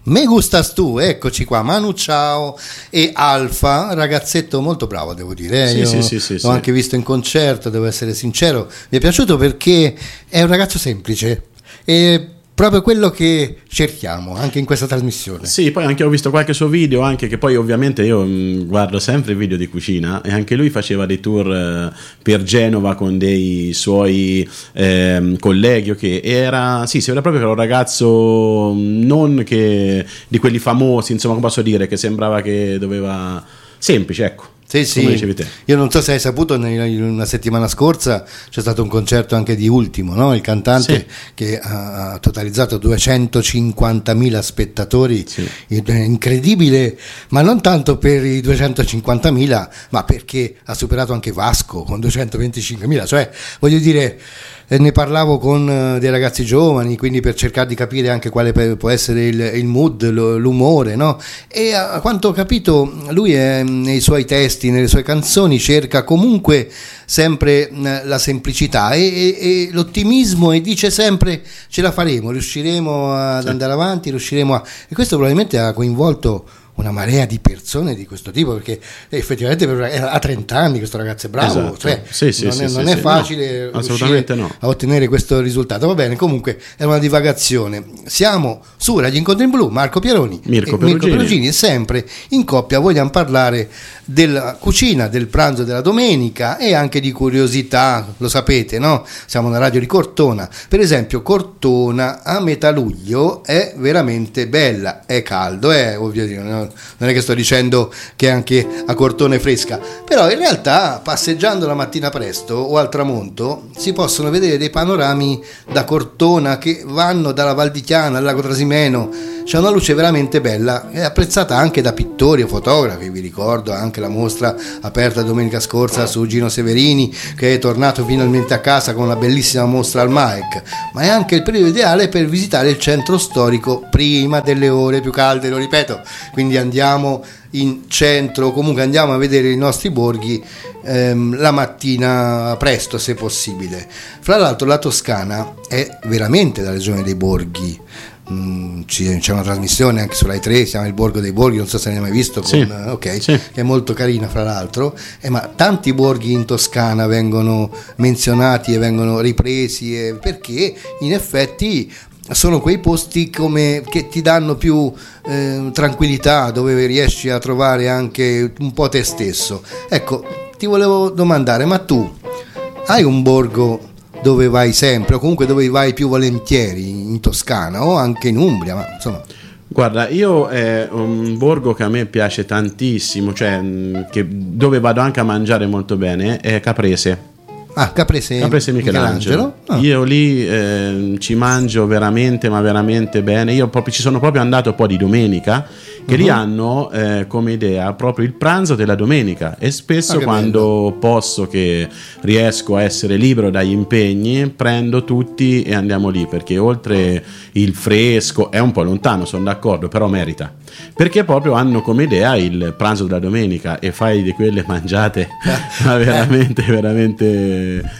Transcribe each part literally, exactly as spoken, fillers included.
Me gustas tu, eccoci qua, Manu Chao e Alfa, ragazzetto molto bravo devo dire, eh? sì, Io sì, sì, sì, l'ho sì. anche visto in concerto, devo essere sincero, mi è piaciuto perché è un ragazzo semplice e proprio quello che cerchiamo anche in questa trasmissione. Sì, poi anche ho visto qualche suo video, anche che poi ovviamente io mh, guardo sempre video di cucina, e anche lui faceva dei tour eh, per Genova con dei suoi eh, colleghi, che era, sì, si vede proprio che era un ragazzo non che di quelli famosi, insomma, come posso dire, che sembrava che doveva, semplice, ecco. Sì, sì. Come dicevi te. Io non so se hai saputo, una settimana scorsa c'è stato un concerto anche di Ultimo, no? Il cantante, sì, che ha totalizzato duecentocinquantamila spettatori, sì. Incredibile, ma non tanto per i duecentocinquantamila, ma perché ha superato anche Vasco con duecentoventicinquemila, cioè voglio dire, ne parlavo con dei ragazzi giovani, quindi per cercare di capire anche quale può essere il, il mood, l'umore, no? E a quanto ho capito lui è, nei suoi testi, nelle sue canzoni cerca comunque sempre la semplicità e, e, e l'ottimismo, e dice sempre ce la faremo, riusciremo ad sì. andare avanti, riusciremo a... e questo probabilmente ha coinvolto una marea di persone di questo tipo, perché effettivamente ha trenta anni questo ragazzo, è bravo, esatto. cioè, sì, sì, non sì, è, sì, non sì, è facile no, assolutamente no. a ottenere questo risultato. Va bene, comunque è una divagazione. Siamo su Radio Incontri in Blu, Marco Pieroni Mirko e Perugini. Mirko Perugini, e sempre in coppia vogliamo parlare della cucina, del pranzo della domenica e anche di curiosità, lo sapete, no? Siamo una radio di Cortona, per esempio Cortona a metà luglio è veramente bella, è caldo, è ovvio, no? Non è che sto dicendo che anche a Cortona è fresca, però in realtà passeggiando la mattina presto o al tramonto si possono vedere dei panorami da Cortona che vanno dalla Val di Chiana al lago Trasimeno. C'è una luce veramente bella, è apprezzata anche da pittori o fotografi. Vi ricordo anche la mostra aperta domenica scorsa su Gino Severini, che è tornato finalmente a casa con una bellissima mostra al M A E C, ma è anche il periodo ideale per visitare il centro storico prima delle ore più calde, lo ripeto, quindi andiamo in centro, comunque andiamo a vedere i nostri borghi ehm, la mattina presto, se possibile. Fra l'altro la Toscana è veramente la regione dei borghi. Mm, c'è una trasmissione anche su Rai tre, si chiama Il Borgo dei Borghi, non so se ne hai mai visto, con, sì, okay, sì. che è molto carina fra l'altro, eh, ma tanti borghi in Toscana vengono menzionati e vengono ripresi, eh, perché in effetti sono quei posti come che ti danno più eh, tranquillità, dove riesci a trovare anche un po' te stesso. Ecco, ti volevo domandare, ma tu hai un borgo dove vai sempre, o comunque dove vai più volentieri, in Toscana o anche in Umbria, ma insomma? Guarda, io è un borgo che a me piace tantissimo, cioè che, dove vado anche a mangiare molto bene, è Caprese. Ah, Caprese, Caprese Michelangelo, Michelangelo. Ah. Io lì eh, ci mangio veramente, ma veramente bene. Io proprio ci sono proprio andato un po' di domenica, che uh-huh. lì hanno eh, come idea proprio il pranzo della domenica, e spesso ah, quando bello. posso, che riesco a essere libero dagli impegni, prendo tutti e andiamo lì, perché oltre il fresco è un po' lontano, sono d'accordo, però merita, perché proprio hanno come idea il pranzo della domenica, e fai di quelle mangiate ma veramente veramente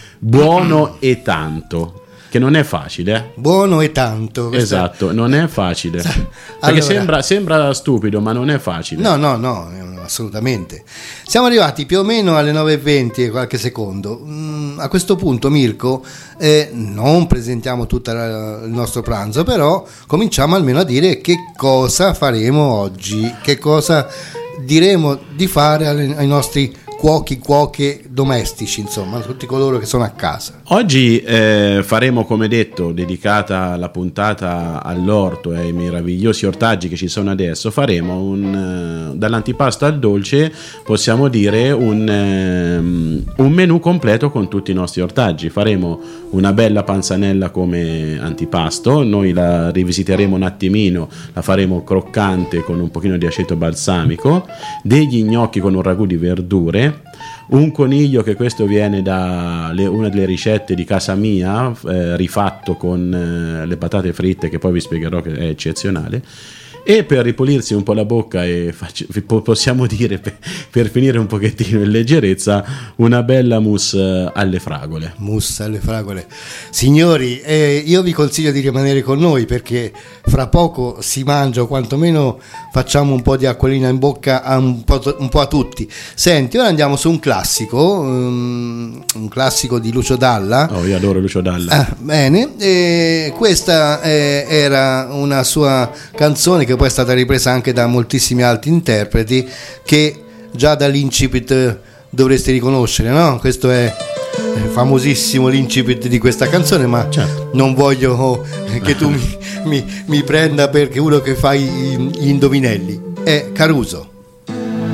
buono e tanto, che non è facile, eh? Buono e tanto, esatto, non è facile, perché allora, sembra, sembra stupido, ma non è facile. No, no, no, assolutamente. Siamo arrivati più o meno alle nove e venti e qualche secondo. Mm, a questo punto, Mirko, eh, non presentiamo tutto il nostro pranzo, però cominciamo almeno a dire che cosa faremo oggi, che cosa diremo di fare ai nostri cuochi, cuoche domestici, insomma, tutti coloro che sono a casa. Oggi eh, faremo, come detto, dedicata la puntata all'orto e ai meravigliosi ortaggi che ci sono adesso, faremo un, uh, dall'antipasto al dolce, possiamo dire un, um, un menù completo con tutti i nostri ortaggi. Faremo una bella panzanella come antipasto, noi la rivisiteremo un attimino, la faremo croccante con un pochino di aceto balsamico, degli gnocchi con un ragù di verdure, un coniglio, che questo viene da le, una delle ricette di casa mia, eh, rifatto con eh, le patate fritte, che poi vi spiegherò che è eccezionale, E per ripulirsi un po' la bocca e facci, possiamo dire per, per finire un pochettino in leggerezza, una bella mousse alle fragole. Mousse alle fragole. Signori, eh, io vi consiglio di rimanere con noi perché fra poco si mangia, o quantomeno facciamo un po' di acquolina in bocca a un, po', un po' a tutti. Senti, ora andiamo su un classico, um, un classico di Lucio Dalla. Oh, io adoro Lucio Dalla. Ah, bene, e questa eh, era una sua canzone che poi è stata ripresa anche da moltissimi altri interpreti, che già dall'incipit dovresti riconoscere, no? Questo è famosissimo l'incipit di questa canzone, ma certo, non voglio che tu mi, mi, mi prenda perché uno che fa gli indovinelli. È Caruso.